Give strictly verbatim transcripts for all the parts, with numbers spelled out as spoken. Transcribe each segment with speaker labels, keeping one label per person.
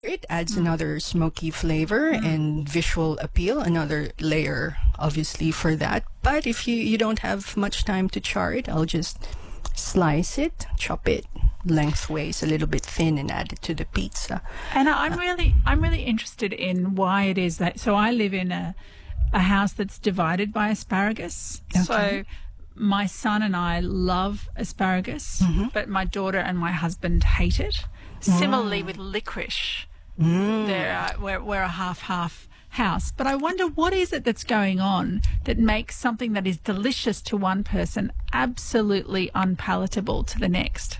Speaker 1: It adds another smoky flavor and visual appeal, another layer, obviously, for that. But if you, you don't have much time to char it, I'll just slice it, chop it lengthways, a little bit thin, and add it to the pizza.
Speaker 2: And I'm really, I'm really interested in why it is that. So I live in a, a house that's divided by asparagus.
Speaker 1: Okay.
Speaker 2: So my son and I love asparagus,
Speaker 1: Mm-hmm.
Speaker 2: but my daughter and my husband hate it. Similarly with licorice.
Speaker 1: Mm.
Speaker 2: There, uh, we're, we're a half-half house. But I wonder what is it that's going on that makes something that is delicious to one person absolutely unpalatable to the next?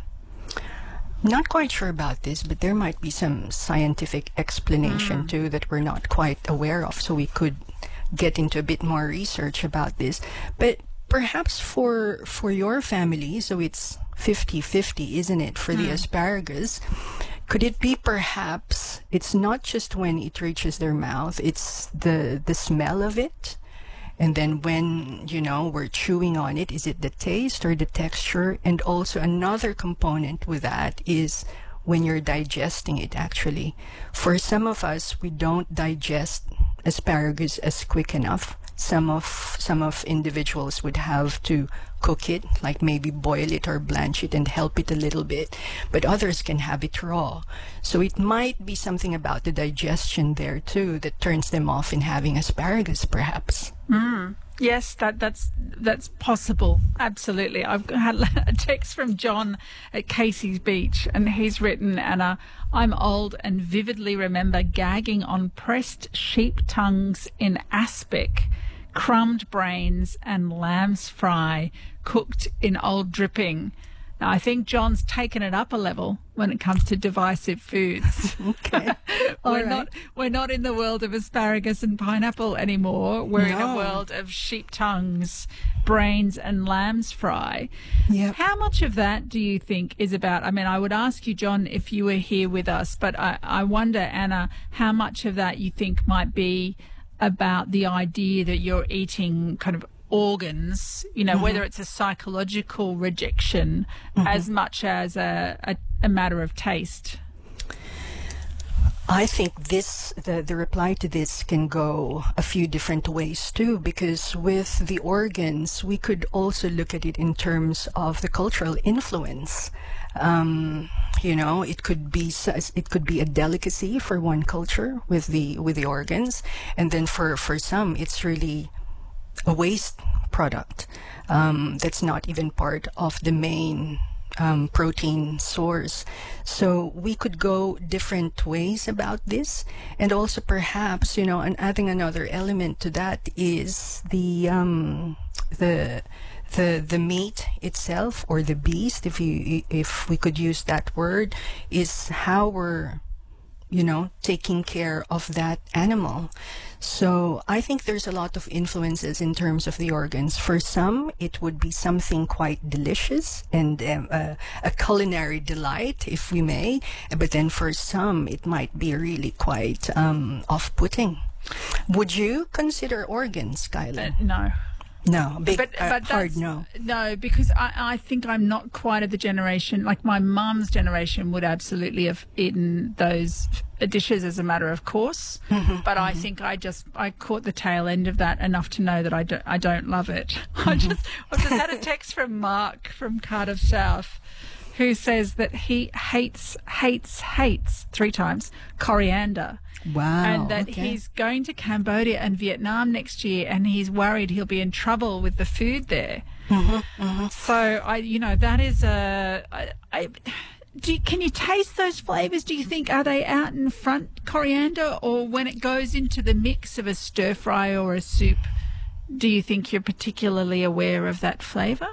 Speaker 1: Not quite sure about this, but there might be some scientific explanation too that we're not quite aware of. So we could get into a bit more research about this. But perhaps for for your family, so it's fifty-fifty, isn't it, for the asparagus? Could it be perhaps it's not just when it reaches their mouth, it's the the smell of it? And then when, you know, we're chewing on it, is it the taste or the texture? And also another component with that is when you're digesting it, actually. For some of us, we don't digest asparagus as quick enough. Some of some of individuals would have to cook it, like maybe boil it or blanch it and help it a little bit. But others can have it raw. So it might be something about the digestion there too that turns them off in having asparagus, perhaps.
Speaker 2: Mm. Yes, that that's that's possible. Absolutely. I've had a text from John at Casey's Beach, and he's written, Anna, I'm old and vividly remember gagging on pressed sheep tongues in aspic, crumbed brains and lamb's fry cooked in old dripping. Now, I think John's taken it up a level when it comes to divisive foods.
Speaker 1: Okay.
Speaker 2: we're
Speaker 1: All right.
Speaker 2: not we're not in the world of asparagus and pineapple anymore. We're in a
Speaker 1: No.
Speaker 2: world of sheep tongues, brains and lamb's fry.
Speaker 1: Yep.
Speaker 2: How much of that do you think is about, I mean, I would ask you, John, if you were here with us, but I, I wonder, Anna, how much of that you think might be about the idea that you're eating kind of organs, you know,
Speaker 1: Mm-hmm.
Speaker 2: whether it's a psychological rejection as much as a, a, a matter of taste?
Speaker 1: I think this, the, the reply to this can go a few different ways too, because with the organs, we could also look at it in terms of the cultural influence. Um, you know, it could be s- it could be a delicacy for one culture with the with the organs, and then for for some, it's really a waste product um, that's not even part of the main um, protein source. So we could go different ways about this. And also perhaps, you know, and adding another element to that is the um, the the the meat itself, or the beast, if you if we could use that word, is how we're, you know, taking care of that animal. So I think there's a lot of influences in terms of the organs. For some, it would be something quite delicious and um, uh, a culinary delight, if we may. But then for some, it might be really quite um, off-putting. Would you consider organs, Kyla?
Speaker 2: Uh, no.
Speaker 1: No, big,
Speaker 2: But,
Speaker 1: uh,
Speaker 2: but
Speaker 1: hard
Speaker 2: that's-
Speaker 1: no.
Speaker 2: No, because I, I think I'm not quite of the generation, like my mum's generation would absolutely have eaten those dishes as a matter of course. But I think I just, I caught the tail end of that enough to know that I don't, I don't love it. I just, I've just had a text from Mark from Cardiff South, who says that he hates, hates, hates, three times, coriander.
Speaker 1: Wow.
Speaker 2: And that
Speaker 1: okay.
Speaker 2: he's going to Cambodia and Vietnam next year, and he's worried he'll be in trouble with the food there.
Speaker 1: Mm-hmm, mm-hmm.
Speaker 2: So I, you know, that is a. I, I, do you, can you taste those flavors? Do you think, are they out in front, coriander, or when it goes into the mix of a stir fry or a soup, do you think you're particularly aware of that flavor?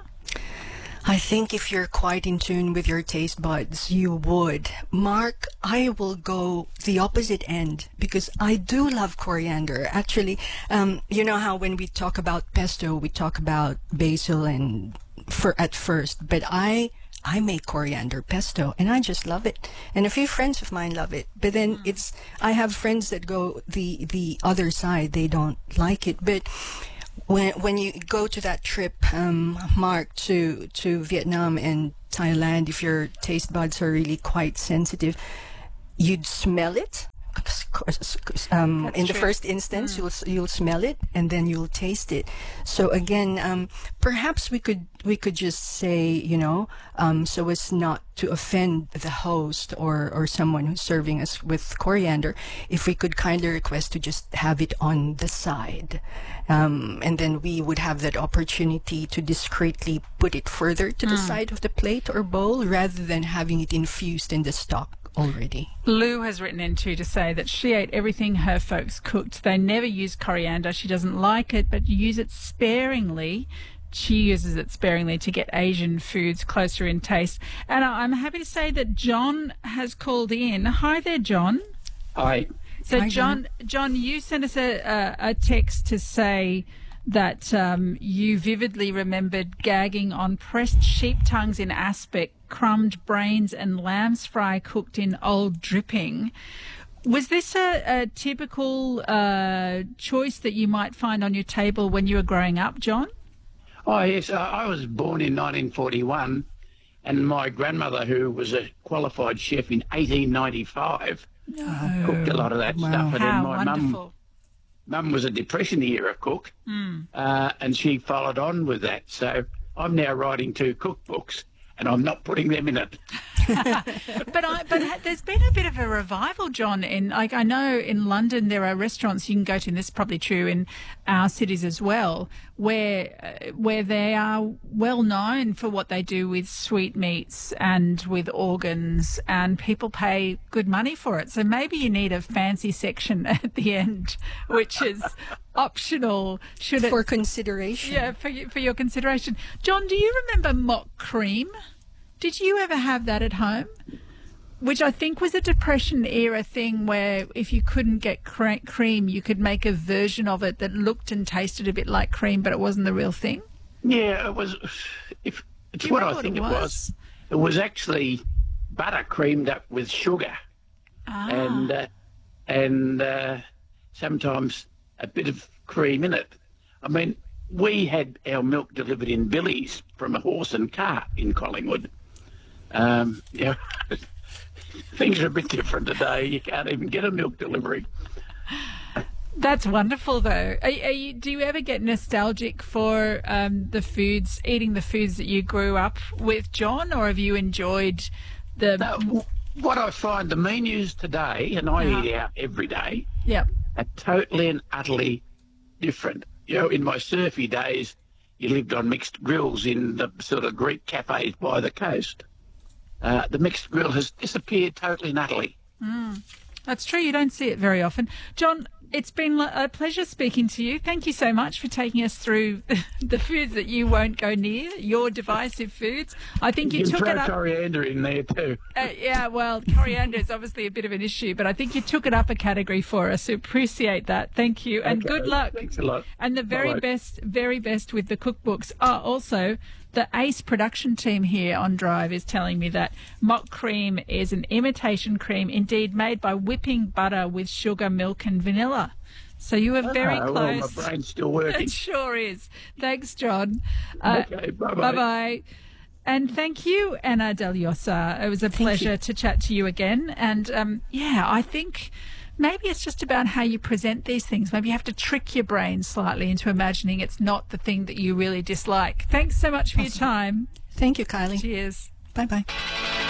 Speaker 1: I think if you're quite in tune with your taste buds, you would. Mark, I will go the opposite end because I do love coriander. Actually, um, you know how when we talk about pesto, we talk about basil and for at first, but I I make coriander pesto and I just love it. And a few friends of mine love it. But then it's I have friends that go the the other side. They don't like it. But When when you go to that trip, um, Mark, to to Vietnam and Thailand, if your taste buds are really quite sensitive, you'd smell it. Um,
Speaker 2: That's
Speaker 1: in the
Speaker 2: true.
Speaker 1: first instance, you'll you'll smell it and then you'll taste it. So again, um, perhaps we could we could just say, you know, um, so as not to offend the host or or someone who's serving us with coriander, if we could kindly request to just have it on the side, um, and then we would have that opportunity to discreetly put it further to the side of the plate or bowl rather than having it infused in the stock already.
Speaker 2: Lou has written in too to say that she ate everything her folks cooked. They never use coriander. She doesn't like it, but use it sparingly. She uses it sparingly to get Asian foods closer in taste. And I'm happy to say that John has called in. Hi there, John.
Speaker 3: Hi.
Speaker 2: So,
Speaker 1: Hi,
Speaker 2: John, John, you sent us a, a, a text to say that um, you vividly remembered gagging on pressed sheep tongues in aspic, crumbed brains and lamb's fry cooked in old dripping. Was this a, a typical uh, choice that you might find on your table when you were growing up, John?
Speaker 3: Oh, yes. Uh, I was born in nineteen forty-one, and my grandmother, who was a qualified chef in eighteen ninety-five,
Speaker 2: No.
Speaker 3: cooked a lot of that
Speaker 1: Wow.
Speaker 3: stuff. And
Speaker 2: How
Speaker 3: then my mum
Speaker 2: wonderful.
Speaker 3: mum was a Depression-era cook,
Speaker 2: Mm.
Speaker 3: uh, and she followed on with that. So I'm now writing two cookbooks, and I'm not putting them in it.
Speaker 2: But I, but ha- there's been a bit of a revival, John. In like I know in London there are restaurants you can go to, and this is probably true in our cities as well, where uh, where they are well known for what they do with sweetmeats and with organs, and people pay good money for it. So maybe you need a fancy section at the end, which is optional. Should it?
Speaker 1: For consideration.
Speaker 2: Yeah, for you, for your consideration. John, do you remember mock cream? Did you ever have that at home? Which I think was a Depression era thing where if you couldn't get cre- cream, you could make a version of it that looked and tasted a bit like cream, but it wasn't the real thing.
Speaker 3: Yeah, it was. If it's
Speaker 2: Do you
Speaker 3: what
Speaker 2: remember
Speaker 3: I think
Speaker 2: what
Speaker 3: it
Speaker 2: it
Speaker 3: was.
Speaker 2: was?
Speaker 3: It was actually butter creamed up with sugar,
Speaker 2: Ah,
Speaker 3: and uh, and uh, sometimes a bit of cream in it. I mean, we had our milk delivered in billies from a horse and cart in Collingwood. Um, yeah, things are a bit different today. You can't even get a milk delivery.
Speaker 2: that's wonderful, though. Are, are you, do you ever get nostalgic for um, the foods, eating the foods that you grew up with, John, or have you enjoyed the?
Speaker 3: Now, w- what I find the menus today, and I
Speaker 2: Uh-huh.
Speaker 3: eat out every day,
Speaker 2: Yeah.
Speaker 3: are totally and utterly different. You know, in my surfy days, you lived on mixed grills in the sort of Greek cafes by the coast. Uh, the mixed grill has disappeared totally and utterly.
Speaker 2: That's true. You don't see it very often. John, it's been a pleasure speaking to you. Thank you so much for taking us through the foods that you won't go near, your divisive foods. I think you,
Speaker 3: You can
Speaker 2: took
Speaker 3: throw
Speaker 2: it up.
Speaker 3: coriander in there too.
Speaker 2: Uh, yeah, well, coriander is obviously a bit of an issue, but I think you took it up a category for us. So appreciate that. Thank you. And
Speaker 3: Okay,
Speaker 2: good luck.
Speaker 3: Thanks a lot.
Speaker 2: And the very
Speaker 3: Bye-bye.
Speaker 2: best, very best with the cookbooks. Uh, also, the ACE production team here on Drive is telling me that mock cream is an imitation cream, indeed made by whipping butter with sugar, milk and vanilla. So you were very
Speaker 3: Ah, well,
Speaker 2: close.
Speaker 3: my brain's still working.
Speaker 2: It sure is. Thanks, John. Uh,
Speaker 3: Okay, bye-bye.
Speaker 2: Bye-bye. And thank you, Anna Deliosa. It was a pleasure to chat to you again. And um, yeah, I think maybe it's just about how you present these things. Maybe you have to trick your brain slightly into imagining it's not the thing that you really dislike. Thanks so much for your time.
Speaker 1: Thank you, Kylie.
Speaker 2: Cheers.
Speaker 1: Bye-bye.